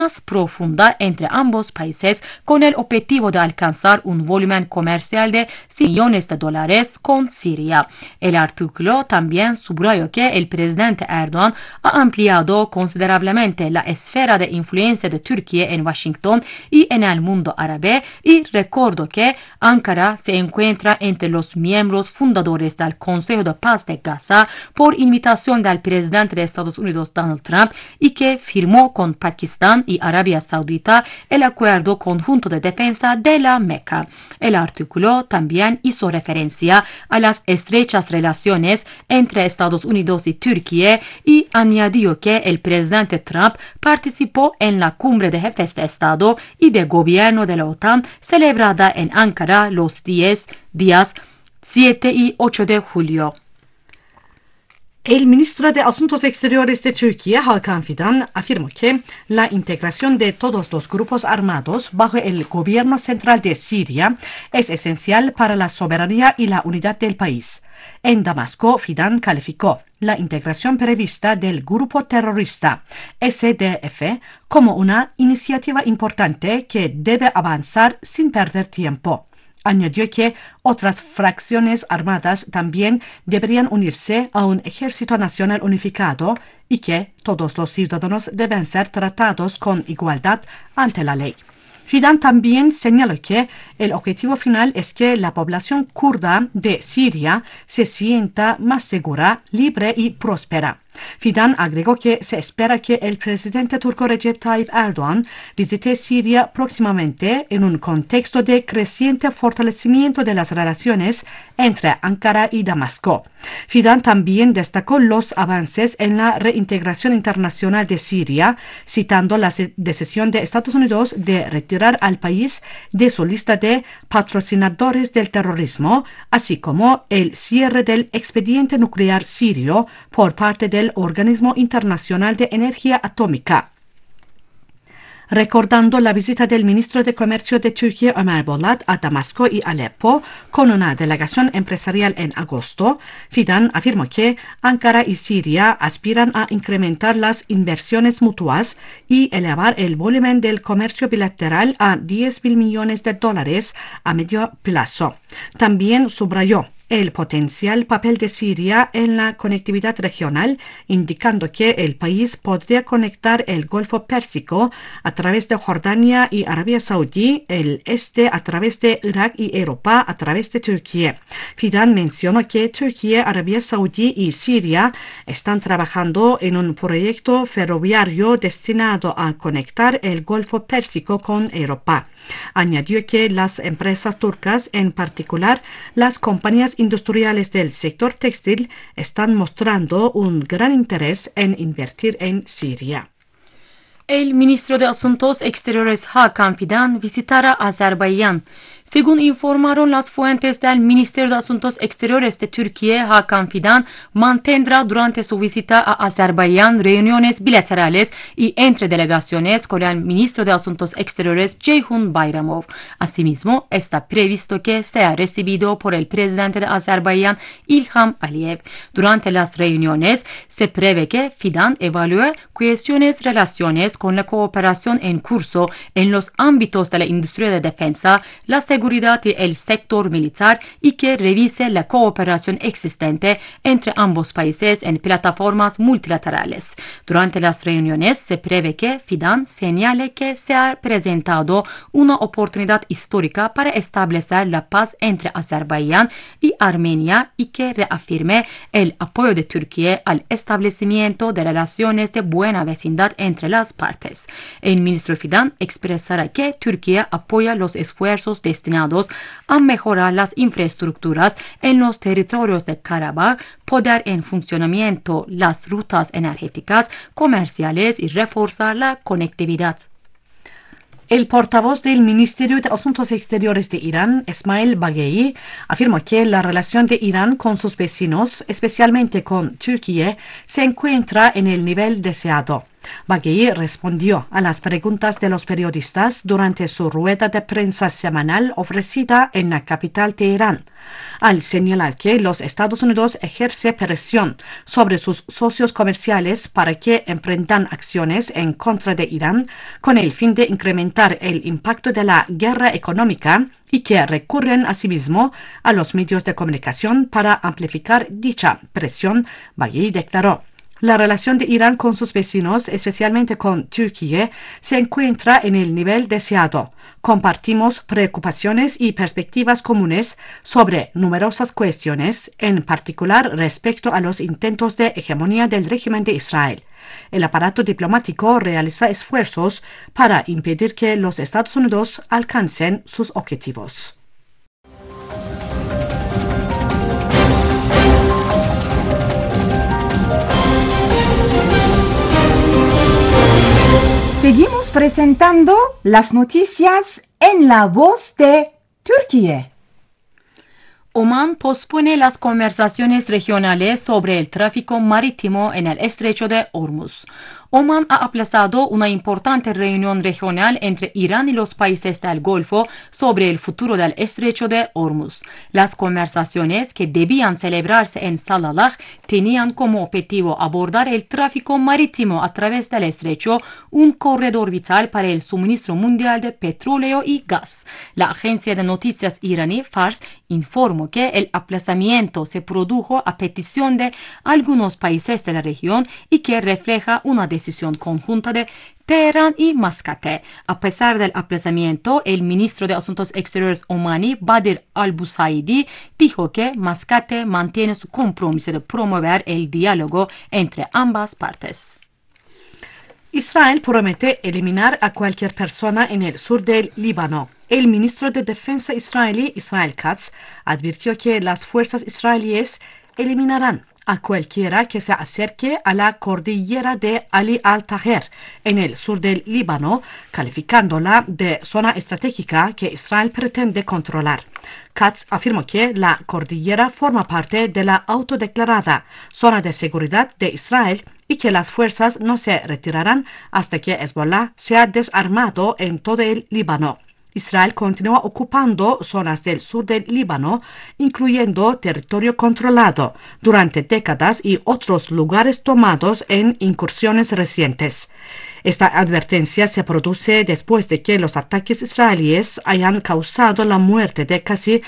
más profunda entre ambos países con el objetivo de alcanzar un volumen comercial de $100 millones con Siria. El artículo también subrayó que el presidente Erdogan ha ampliado considerablemente la esfera de influencia de Turquía en Washington y en el mundo árabe y recordó que Ankara se encuentra entre los miembros fundadores del Consejo de Paz de Gaza por invitación del presidente de Estados Unidos Donald Trump y que firmó con Pakistán y Arabia Saudita el acuerdo conjunto de defensa de la Meca. El artículo también hizo referencia a las estrechas relaciones entre Estados Unidos y Turquía y añadió que el presidente Trump participó en la cumbre de jefes de Estado y de gobierno de la OTAN celebrada en Ankara los días 7 y 8 de julio. El ministro de Asuntos Exteriores de Turquía, Hakan Fidan, afirmó que la integración de todos los grupos armados bajo el gobierno central de Siria es esencial para la soberanía y la unidad del país. En Damasco, Fidan calificó la integración prevista del grupo terrorista SDF como una iniciativa importante que debe avanzar sin perder tiempo. Añadió que otras fracciones armadas también deberían unirse a un ejército nacional unificado y que todos los ciudadanos deben ser tratados con igualdad ante la ley. Fidan también señaló que el objetivo final es que la población kurda de Siria se sienta más segura, libre y próspera. Fidan agregó que se espera que el presidente turco Recep Tayyip Erdogan visite Siria próximamente en un contexto de creciente fortalecimiento de las relaciones entre Ankara y Damasco. Fidan también destacó los avances en la reintegración internacional de Siria, citando la decisión de Estados Unidos de retirar al país de su lista de patrocinadores del terrorismo, así como el cierre del expediente nuclear sirio por parte del Organismo Internacional de Energía Atómica. Recordando la visita del ministro de Comercio de Turquía, Ömer Bolat, a Damasco y Alepo con una delegación empresarial en agosto, Fidan afirmó que Ankara y Siria aspiran a incrementar las inversiones mutuas y elevar el volumen del comercio bilateral a $10.000 millones a medio plazo. También subrayó el potencial papel de Siria en la conectividad regional, indicando que el país podría conectar el Golfo Pérsico a través de Jordania y Arabia Saudí, el este a través de Irak y Europa a través de Turquía. Fidan mencionó que Turquía, Arabia Saudí y Siria están trabajando en un proyecto ferroviario destinado a conectar el Golfo Pérsico con Europa. Añadió que las empresas turcas, en particular las compañías industriales del sector textil, están mostrando un gran interés en invertir en Siria. El ministro de Asuntos Exteriores Hakan Fidan visitará Azerbaiyán. Según informaron las fuentes del Ministerio de Asuntos Exteriores de Turquía, Hakan Fidan mantendrá durante su visita a Azerbaiyán reuniones bilaterales y entre delegaciones con el ministro de Asuntos Exteriores Ceyhun Bayramov. Asimismo, está previsto que sea recibido por el presidente de Azerbaiyán, Ilham Aliyev. Durante las reuniones, se prevé que Fidan evalúe cuestiones relaciones con la cooperación en curso en los ámbitos de la industria de defensa, la seguridad y el sector militar y que revise la cooperación existente entre ambos países en plataformas multilaterales. Durante las reuniones se prevé que Fidan señale que se ha presentado una oportunidad histórica para establecer la paz entre Azerbaiyán y Armenia y que reafirme el apoyo de Turquía al establecimiento de relaciones de buena vecindad entre las partes. El ministro Fidan expresará que Turquía apoya los esfuerzos destinados a mejorar las infraestructuras en los territorios de Karabaj, poner en funcionamiento las rutas energéticas, comerciales y reforzar la conectividad. El portavoz del Ministerio de Asuntos Exteriores de Irán, Esmail Baghei, afirmó que la relación de Irán con sus vecinos, especialmente con Turquía, se encuentra en el nivel deseado. Baghei respondió a las preguntas de los periodistas durante su rueda de prensa semanal ofrecida en la capital de Irán, al señalar que los Estados Unidos ejerce presión sobre sus socios comerciales para que emprendan acciones en contra de Irán con el fin de incrementar el impacto de la guerra económica y que recurren asimismo a los medios de comunicación para amplificar dicha presión. Baghei declaró: la relación de Irán con sus vecinos, especialmente con Turquía, se encuentra en el nivel deseado. Compartimos preocupaciones y perspectivas comunes sobre numerosas cuestiones, en particular respecto a los intentos de hegemonía del régimen de Israel. El aparato diplomático realiza esfuerzos para impedir que los Estados Unidos alcancen sus objetivos. Seguimos presentando las noticias en la voz de Turquía. Omán pospone las conversaciones regionales sobre el tráfico marítimo en el estrecho de Hormuz. Omán ha aplazado una importante reunión regional entre Irán y los países del Golfo sobre el futuro del estrecho de Hormuz. Las conversaciones, que debían celebrarse en Salalah, tenían como objetivo abordar el tráfico marítimo a través del estrecho, un corredor vital para el suministro mundial de petróleo y gas. La agencia de noticias iraní Fars informó que el aplazamiento se produjo a petición de algunos países de la región y que refleja una decisión conjunta de Teherán y Mascate. A pesar del aplazamiento, el ministro de Asuntos Exteriores omaní, Badr al-Busaidi, dijo que Mascate mantiene su compromiso de promover el diálogo entre ambas partes. Israel promete eliminar a cualquier persona en el sur del Líbano. El ministro de Defensa israelí, Israel Katz, advirtió que las fuerzas israelíes eliminarán a cualquiera que se acerque a la cordillera de Ali al-Taher, en el sur del Líbano, calificándola de zona estratégica que Israel pretende controlar. Katz afirmó que la cordillera forma parte de la autodeclarada zona de seguridad de Israel y que las fuerzas no se retirarán hasta que Hezbollah sea desarmado en todo el Líbano. Israel continúa ocupando zonas del sur del Líbano, incluyendo territorio controlado durante décadas y otros lugares tomados en incursiones recientes. Esta advertencia se produce después de que los ataques israelíes hayan causado la muerte de casi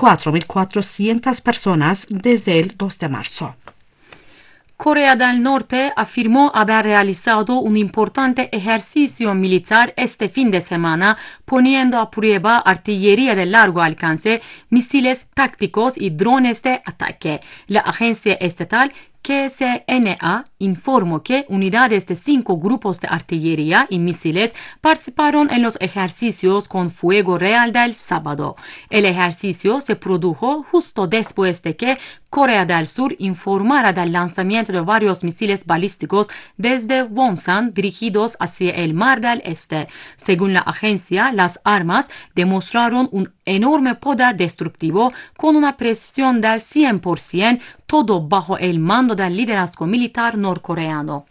4.400 personas desde el 2 de marzo. Corea del Norte afirmó haber realizado un importante ejercicio militar este fin de semana, poniendo a prueba artillería de largo alcance, misiles tácticos y drones de ataque. La agencia estatal KCNA informó que unidades de 5 grupos de artillería y misiles participaron en los ejercicios con fuego real del sábado. El ejercicio se produjo justo después de que Corea del Sur informara del lanzamiento de varios misiles balísticos desde Wonsan dirigidos hacia el Mar del Este. Según la agencia, las armas demostraron un enorme poder destructivo con una precisión del 100%, todo bajo el mando del liderazgo militar norcoreano.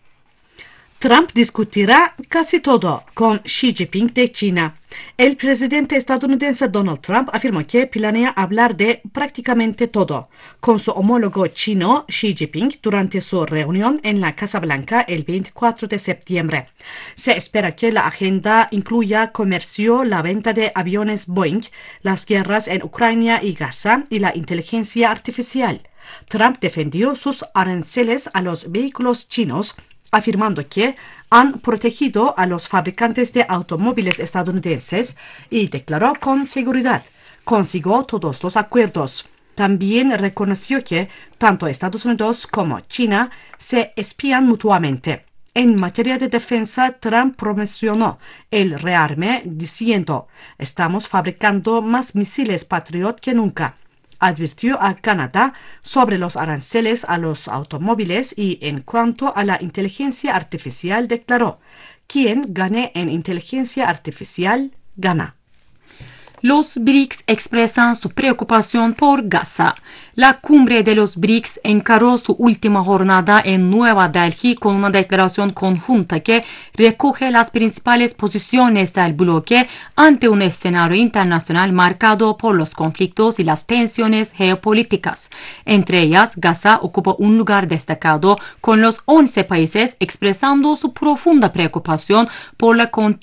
Trump discutirá casi todo con Xi Jinping de China. El presidente estadounidense Donald Trump afirmó que planea hablar de prácticamente todo con su homólogo chino Xi Jinping durante su reunión en la Casa Blanca el 24 de septiembre. Se espera que la agenda incluya comercio, la venta de aviones Boeing, las guerras en Ucrania y Gaza y la inteligencia artificial. Trump defendió sus aranceles a los vehículos chinos, afirmando que han protegido a los fabricantes de automóviles estadounidenses y declaró con seguridad: consiguió todos los acuerdos. También reconoció que tanto Estados Unidos como China se espían mutuamente. En materia de defensa, Trump promocionó el rearme diciendo: estamos fabricando más misiles Patriot que nunca. Advirtió a Canadá sobre los aranceles a los automóviles y en cuanto a la inteligencia artificial declaró: quien gane en inteligencia artificial, gana. Los BRICS expresan su preocupación por Gaza. La cumbre de los BRICS encaró su última jornada en Nueva Delhi con una declaración conjunta que recoge las principales posiciones del bloque ante un escenario internacional marcado por los conflictos y las tensiones geopolíticas. Entre ellas, Gaza ocupa un lugar destacado, con los 11 países expresando su profunda preocupación por la